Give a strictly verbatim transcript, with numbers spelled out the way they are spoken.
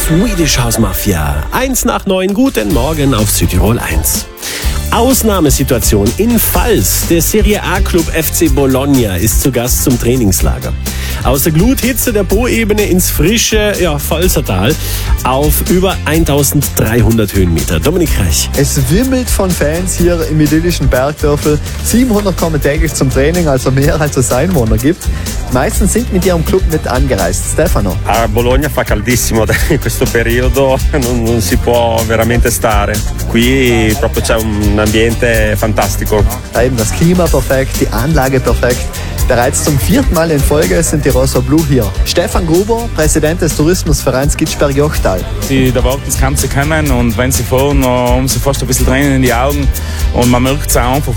Swedish House Mafia. Eins nach neun, guten Morgen auf Südtirol eins. Ausnahmesituation in Pfalz. Der Serie A-Club F C Bologna ist zu Gast zum Trainingslager. Aus der Gluthitze der Po-Ebene ins frische ja, Pfalzertal auf über eintausenddreihundert Höhenmeter. Dominik Reich. Es wimmelt von Fans hier im idyllischen Bergdörfel. siebenhundert kommen täglich zum Training, also mehr als es Einwohner gibt. Die meisten sind mit ihrem Club mit angereist. Stefano. A Bologna fa caldissimo in questo periodo, non, non si può veramente stare. Qui proprio c'è un ambiente fantastico. Da eben das Klima perfekt, die Anlage perfekt. Bereits zum vierten Mal in Folge sind die Rosa Blue hier. Stefan Gruber, Präsident des Tourismusvereins Gitschberg-Jochtal. Die der Wald, das kann sie kennen, und wenn sie fahren, haben sie fast ein bisschen Tränen in die Augen, und man merkt es auch einfach